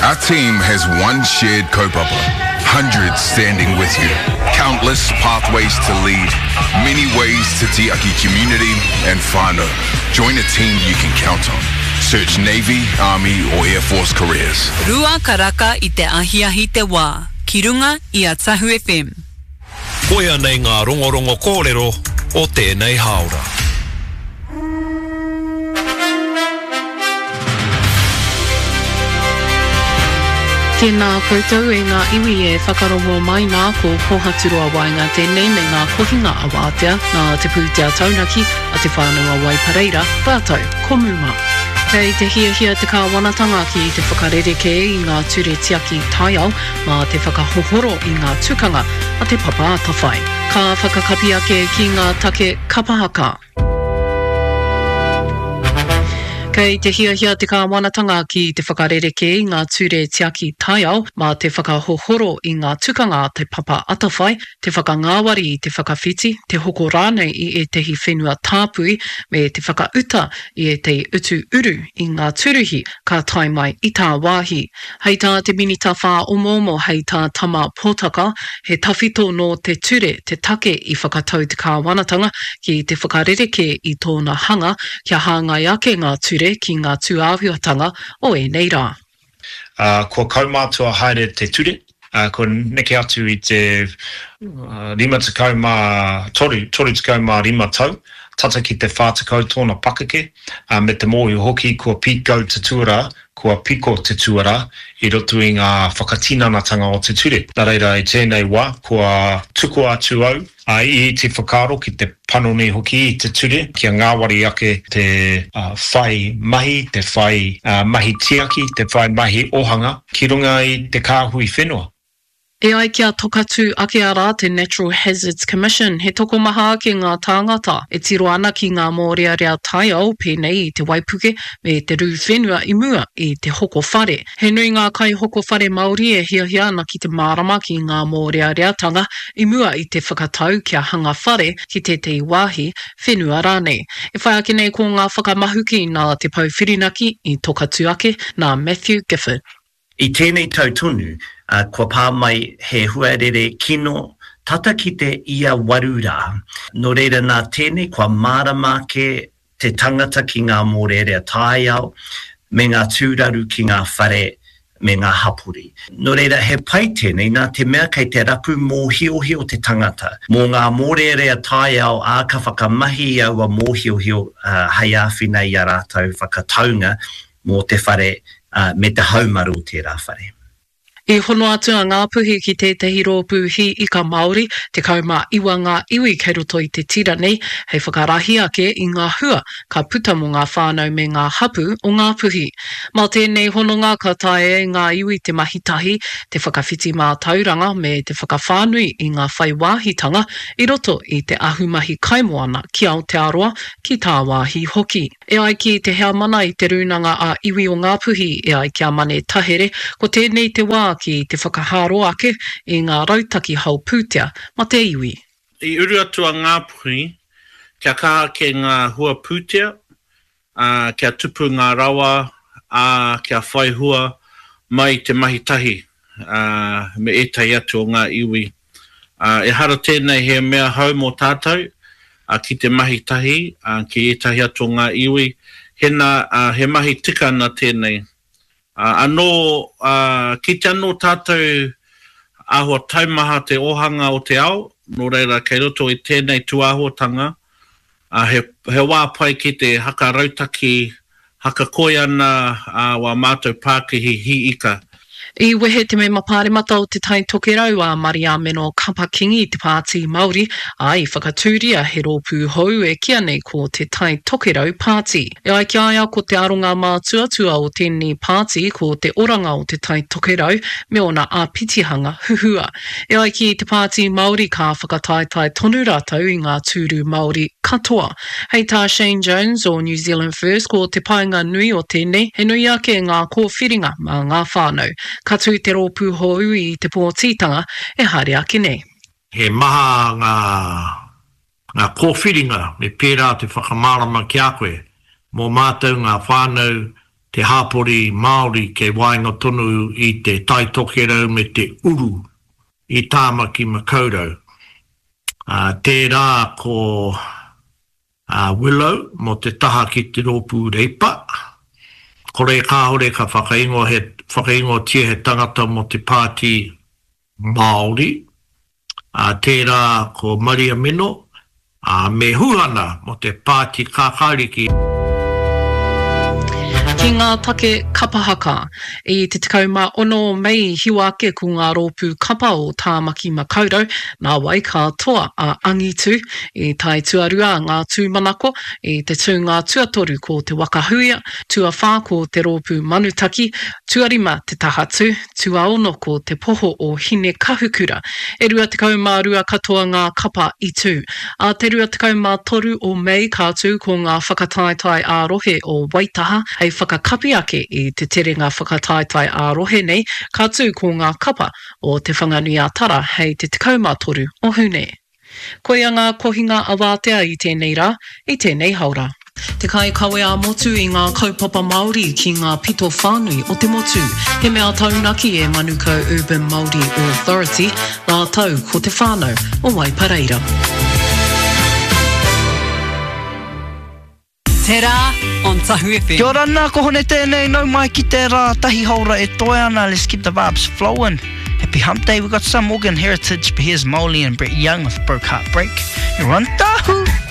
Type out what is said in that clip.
Our team has one shared kaupapa, hundreds standing with you, countless pathways to lead, many ways to te aki community and whānau. Join a team you can count on. Search Navy, Army or Air Force careers. Rua karaka I te ahiahi te wā, ki runga I a Tahu FM. Koia nei ngā rongorongo kōrero o tēnei haora. Tēnā koutou e ngā iwi e whakarongo mai ngā ko Pohaturoa Wainga tēnei me ngā kohinga a wātea nā te pūtea taunaki a te whānau a Waipareira, rātou, komuma. Kei te hiahia te kāwanatanga ki te whakarereke I ngā ture tiaki taiao mā te whakahohoro I ngā tukanga a te papa atawhai. Ka whakakapi ake ki ngā take kapahaka. Kei te hiahia te kāwanatanga ki te whakarereke I ngā ture tiaki taiao mā te whakahohoro I ngā tukanga te papa atawhai, te whakangāwari I te whakawhiti, te hoko rānei I e tehi whenua tāpui me te whakauta I e te utu uru I ngā turuhi ka tai mai I tā wāhi. Hei tā te minita whā omomo hei tā tama pōtaka, he tawhito no te ture te take I whakatau te kāwanatanga ki te whakarereke I tōna hanga kia hāngai ake ngā ture ki ngā tūāhuatanga o e nei rā. Ko kaumātua haere te ture, ko neke atu I te 53 tau, tata ki te whātakau tōna pakake, me te mōhi hoki kua piko te tuara, kua piko te tuara, I roto I ngā whakatinanatanga o te ture. Nā reira I tēnei wā, kua tuku atu au, I te whakaro ki te panoni hoki I te ture, kia ngāwari ake te whai mahi, te whai mahi tiaki, te whai mahi ohanga, ki runga I te kāhui whenua. E ai kia tokatu ake ara te Natural Hazards Commission, he toko maha ki ngā tāngata, e tiro ana ki ngā mōrearea taiao pēnei I te Waipuke me te rū whenua I mua I te hoko whare. He nui ngā kai hoko whare Māori e hiahia ana ki te mārama ki ngā mōreareatanga I mua I te whakatau kia hanga whare ki te wāhi whenua rānei. E whai ake nei ko ngā whakamahuki nā te pauwhirinaki I tokatu ake nā Matthew Gifford. I tēnei tautonu, kua pā mai he huarere kino tata ki te ia warura. No reira nā tēnei kua mārama ke te tangata ki ngā mōrearea tāiao, me ngā tūraru ki ngā whare, me ngā hapuri. No reira he pai tēnei nā te mea kei te rapu mōhiohio te tangata. Mō ngā mōrearea tāiao a ka whakamahi aua mōhiohio hei āwhinei a rātou whakataunga mō te whare me te haumaru te rā whare. I hono atu a ngā puhi ki tētahi rōpū hi I ka Māori, te kaumā iwa ngā iwi kei roto I te tira nei, hei whakarahi ake I ngā hua, ka puta mo ngā whānau me ngā hapu o ngā puhi. Mā tēnei hononga ka tae ngā iwi te mahitahi, te whakawhiti mā tauranga me te whakawhānui I ngā whai wāhitanga, I roto I te ahumahi kaimoana ki Aotearoa ki tā wāhi hoki. E ai ki te hea mana I te runanga a iwi o ngā puhi, e ai kia mane tahere, ko tēnei te wā ki te whakaharo ake I ngā rautaki hau pūtea ma te iwi. I uru atua ngā puhi, kia kaha ke ngā hua pūtea, kia tupu ngā rawa, kia whai hua mai te mahitahi, me etahi atu o ngā iwi. E hara tēnei he mea hau mō tātou, ki te mahitahi, ki etahi atu o ngā iwi, he mahi tika na tēnei. Anō, ki te anō tātou ahua taumaha te ohanga o te ao, no reira kei roto I tēnei tuāhuatanga, he wā pai ki te haka rautaki, haka koi ana wa mātou Pākihi hi ika. I wehe te me mapāremata o te tai tokerau a Maria Meno Kapakingi te Pāti Māori, ai whakatūria he rōpū hou e kia nei ko te tai tokerau Pāti. E ai kia aia ko te aronga mātuatua o tēnei Pāti ko te oranga o te tai tokerau me ona āpitihanga huhua. E ai ki te Pāti Māori ka whakataitai tonu rātou I ngā tūru Māori katoa. Hei tā Shane Jones o New Zealand First ko te painga nui o tēnei, he nui ake ngā kōwhiringa mā ngā whānau. Katu te rōpū hou I te pōtitanga e haere ake nei. He maha ngā kōwhiringa me pērā te whakamārama ki a koe, mō mātou ngā whānau te hapori Māori ke wainga tonu i te taitokerau me te uru i Tāmaki Makaurau. Tērā ko Willow mo te taha ki te rōpū reipa. Kore kāhore ka whakaingo tia he tangata mo te pāti Māori. Tērā ko Maria Mino. Me huhana mo te pāti kākāriki. Ki ngā take kapahaka, i te 16 Mei hiwa ake ko ngā rōpū kapa o Tāmaki Makaurau, nā wai ka toa a Angitu, i tai tuarua ngā tūmanako, i te tū ngā tuatoru ko te wakahuia, tuawhā ko te rōpū manutaki, tuarima te tahatu, tuaono ko te poho o hine kahukura, e rua 12 katoa ngā kapa i tū. A te rua 13 o Mei kātū ko ngā whakataetai ārohe o Waitaha, hei whakakapi ake i te terenga whakataetai ārohe nei, kātū ko ngā kapa o te whanganui ātara hei te 13 o Hune. Koe a ngā kohinga a wātea i tēnei rā, i tēnei haura. Te kai kawe a motu i ngā kaupapa Māori ki ngā pito whānui o te motu. He mea taunaki e Manukau Urban Māori Authority, nā tau ko te whānau o Waipareira. Tērā, on Tahu FM. Kia ora nā, ko hone tēnei nau mai ki te rā tahi haura e toi ana. Let's keep the vibes flowing. Happy Hump Day. We've got some Morgan Heritage, but here's Molly and Brett Young with Broke Heartbreak. You're on Tahu.